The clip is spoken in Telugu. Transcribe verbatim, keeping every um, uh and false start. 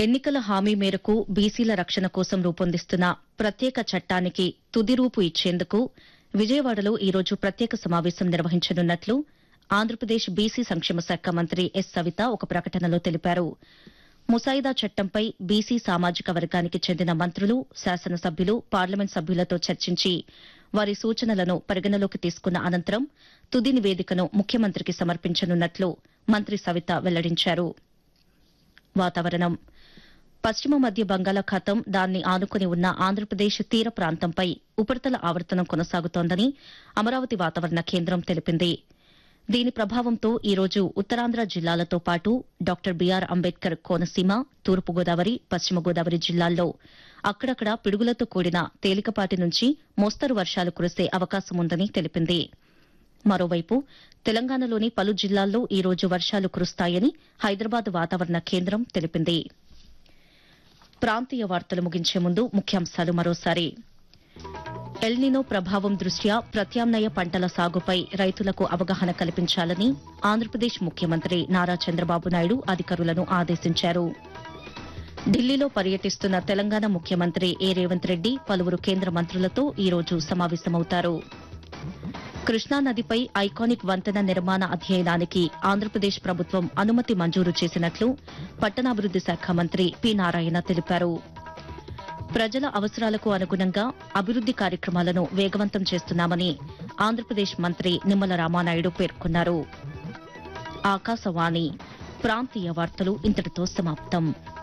ఎన్నికల హామీ మేరకు బీసీల రక్షణ కోసం రూపొందిస్తున్న ప్రత్యేక చట్టానికి తుది రూపు ఇచ్చేందుకు విజయవాడలో ఈ రోజు ప్రత్యేక సమావేశం నిర్వహించనున్నట్లు ఆంధ్రప్రదేశ్ బీసీ సంక్షేమ శాఖ మంత్రి ఎస్ సవిత ఒక ప్రకటనలో తెలిపారు. ముసాయిదా చట్టంపై బీసీ సామాజిక వర్గానికి చెందిన మంత్రులు, శాసనసభ్యులు, పార్లమెంట్ సభ్యులతో చర్చించి వారి సూచనలను పరిగణలోకి తీసుకున్న అనంతరం తుది నివేదికను ముఖ్యమంత్రికి సమర్పించనున్నట్లు మంత్రి సవిత వెల్లడించారు. వాతావరణం. పశ్చిమ మధ్య బంగాళాఖాతం, దాన్ని ఆనుకుని ఉన్న ఆంధ్రప్రదేశ్ తీర ప్రాంతంపై ఉపరితల ఆవర్తనం కొనసాగుతోందని అమరావతి వాతావరణ కేంద్రం తెలిపింది. దీని ప్రభావంతో ఈ రోజు ఉత్తరాంధ్ర జిల్లాలతో పాటు డాక్టర్ బీఆర్ అంబేద్కర్ కోనసీమ, తూర్పుగోదావరి, పశ్చిమ గోదావరి జిల్లాల్లో అక్కడక్కడా పిడుగులతో కూడిన తేలికపాటి నుంచి మోస్తరు వర్షాలు కురిసే అవకాశముందని తెలిపింది. మరోవైపు తెలంగాణలోని పలు జిల్లాల్లో ఈ రోజు వర్షాలు కురుస్తాయని హైదరాబాద్ వాతావరణ కేంద్రం తెలిపింది. ప్రాంతీయ వార్తలు ముగించే ముందు ముఖ్యాంశాలు మరోసారి. ఎల్నినో ప్రభావం దృష్ట్యా ప్రత్యామ్నాయ పంటల సాగుపై రైతులకు అవగాహన కల్పించాలని ఆంధ్రప్రదేశ్ ముఖ్యమంత్రి నారా చంద్రబాబు నాయుడు అధికారులను ఆదేశించారు. ఢిల్లీలో పర్యటిస్తున్న తెలంగాణ ముఖ్యమంత్రి ఏ రేవంత్ రెడ్డి పలువురు కేంద్ర మంత్రులతో ఈ రోజు సమావేశమవుతారు. కృష్ణానదిపై ఐకానిక్ వంతెన నిర్మాణ అధ్యయనానికి ఆంధ్రప్రదేశ్ ప్రభుత్వం అనుమతి మంజూరు చేసినట్లు పట్టణాభివృద్ది శాఖ మంత్రి పి నారాయణ తెలిపారు. ప్రజల అవసరాలకు అనుగుణంగా అభివృద్ది కార్యక్రమాలను వేగవంతం చేస్తున్నామని ఆంధ్రప్రదేశ్ మంత్రి నిమ్మల రామానాయుడు పేర్కొన్నారు. ఆకాశవాణి ప్రాంతీయ వార్తలు ఇంతటితో సమాప్తం.